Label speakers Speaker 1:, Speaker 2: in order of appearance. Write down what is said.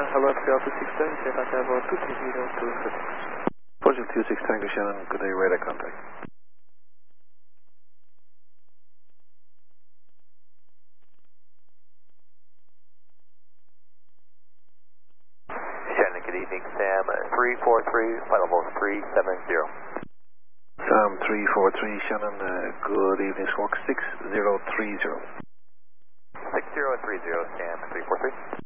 Speaker 1: hello, Delta 610, Sierra Bravo 23026.
Speaker 2: Portugal 26 Tango Shannon, good day, radar contact.
Speaker 3: Shannon, good evening, Sam 343, flight level 370.
Speaker 2: Sam 343 Shannon, good evening, squawk 6030.
Speaker 3: 6030, Sam 343.